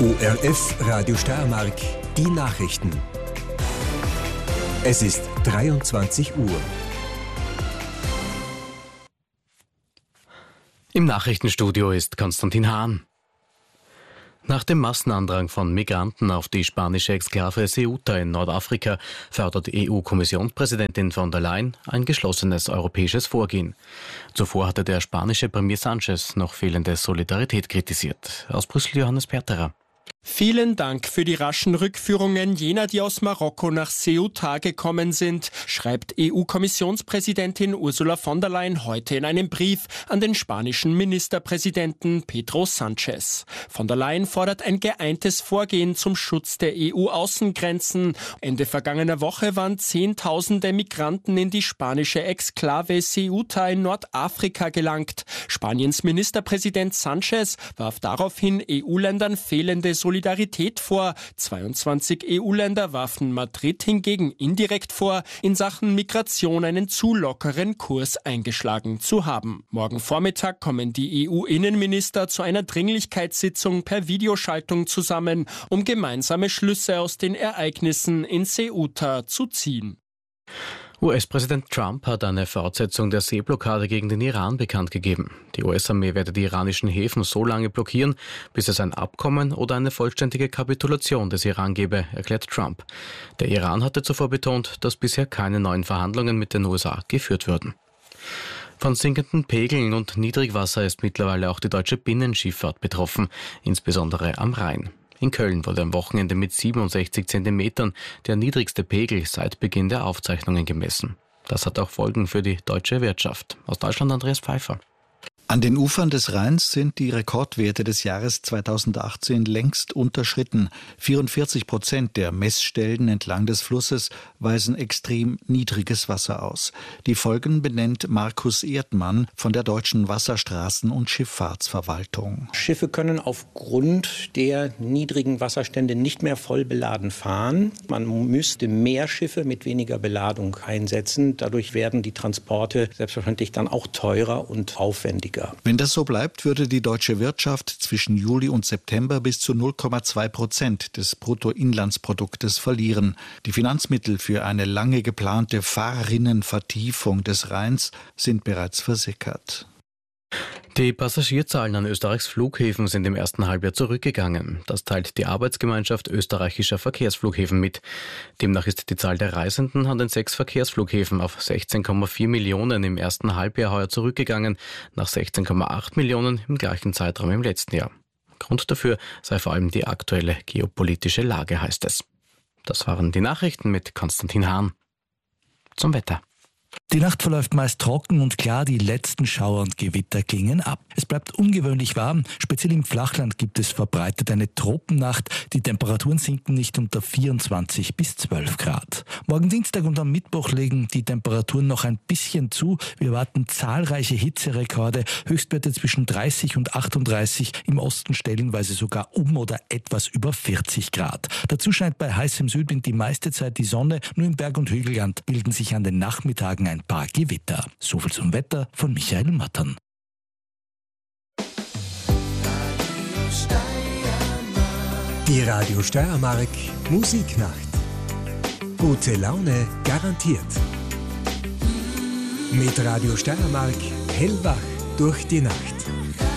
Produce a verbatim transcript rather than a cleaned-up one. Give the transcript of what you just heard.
O R F Radio Steiermark, die Nachrichten. Es ist dreiundzwanzig Uhr. Im Nachrichtenstudio ist Konstantin Hahn. Nach dem Massenandrang von Migranten auf die spanische Exklave Ceuta in Nordafrika fördert E U-Kommissionspräsidentin von der Leyen ein geschlossenes europäisches Vorgehen. Zuvor hatte der spanische Premier Sánchez noch fehlende Solidarität kritisiert. Aus Brüssel Johannes Perterer. Vielen Dank für die raschen Rückführungen jener, die aus Marokko nach Ceuta gekommen sind, schreibt E U-Kommissionspräsidentin Ursula von der Leyen heute in einem Brief an den spanischen Ministerpräsidenten Pedro Sánchez. Von der Leyen fordert ein geeintes Vorgehen zum Schutz der E U-Außengrenzen. Ende vergangener Woche waren Zehntausende Migranten in die spanische Exklave Ceuta in Nordafrika gelangt. Spaniens Ministerpräsident Sánchez warf daraufhin E U-Ländern fehlende Solidarität vor. zweiundzwanzig E U-Länder warfen Madrid hingegen indirekt vor, in Sachen Migration einen zu lockeren Kurs eingeschlagen zu haben. Morgen Vormittag kommen die E U-Innenminister zu einer Dringlichkeitssitzung per Videoschaltung zusammen, um gemeinsame Schlüsse aus den Ereignissen in Ceuta zu ziehen. U S-Präsident Trump hat eine Fortsetzung der Seeblockade gegen den Iran bekannt gegeben. Die U S-Armee werde die iranischen Häfen so lange blockieren, bis es ein Abkommen oder eine vollständige Kapitulation des Iran gebe, erklärt Trump. Der Iran hatte zuvor betont, dass bisher keine neuen Verhandlungen mit den U S A geführt würden. Von sinkenden Pegeln und Niedrigwasser ist mittlerweile auch die deutsche Binnenschifffahrt betroffen, insbesondere am Rhein. In Köln wurde am Wochenende mit siebenundsechzig Zentimetern der niedrigste Pegel seit Beginn der Aufzeichnungen gemessen. Das hat auch Folgen für die deutsche Wirtschaft. Aus Deutschland Andreas Pfeiffer. An den Ufern des Rheins sind die Rekordwerte des Jahres zweitausendachtzehn längst unterschritten. vierundvierzig Prozent der Messstellen entlang des Flusses weisen extrem niedriges Wasser aus. Die Folgen benennt Markus Erdmann von der Deutschen Wasserstraßen- und Schifffahrtsverwaltung. Schiffe können aufgrund der niedrigen Wasserstände nicht mehr voll beladen fahren. Man müsste mehr Schiffe mit weniger Beladung einsetzen. Dadurch werden die Transporte selbstverständlich dann auch teurer und aufwendiger. Wenn das so bleibt, würde die deutsche Wirtschaft zwischen Juli und September bis zu null Komma zwei Prozent des Bruttoinlandsproduktes verlieren. Die Finanzmittel für eine lange geplante Fahrrinnenvertiefung des Rheins sind bereits versickert. Die Passagierzahlen an Österreichs Flughäfen sind im ersten Halbjahr zurückgegangen. Das teilt die Arbeitsgemeinschaft österreichischer Verkehrsflughäfen mit. Demnach ist die Zahl der Reisenden an den sechs Verkehrsflughäfen auf sechzehn Komma vier Millionen im ersten Halbjahr heuer zurückgegangen, nach sechzehn Komma acht Millionen im gleichen Zeitraum im letzten Jahr. Grund dafür sei vor allem die aktuelle geopolitische Lage, heißt es. Das waren die Nachrichten mit Konstantin Hahn. Zum Wetter. Die Nacht verläuft meist trocken und klar, die letzten Schauer und Gewitter klingen ab. Es bleibt ungewöhnlich warm, speziell im Flachland gibt es verbreitet eine Tropennacht. Die Temperaturen sinken nicht unter vierundzwanzig bis zwölf Grad. Morgen Dienstag und am Mittwoch legen die Temperaturen noch ein bisschen zu. Wir erwarten zahlreiche Hitzerekorde, Höchstwerte zwischen dreißig und achtunddreißig, im Osten stellenweise sogar um oder etwas über vierzig Grad. Dazu scheint bei heißem Südwind die meiste Zeit die Sonne, nur im Berg- und Hügelland bilden sich an den Nachmittagen ein paar Gewitter. Soviel zum Wetter von Michael Mattern. Die Radio Steiermark Musiknacht. Gute Laune garantiert. Mit Radio Steiermark hellwach durch die Nacht.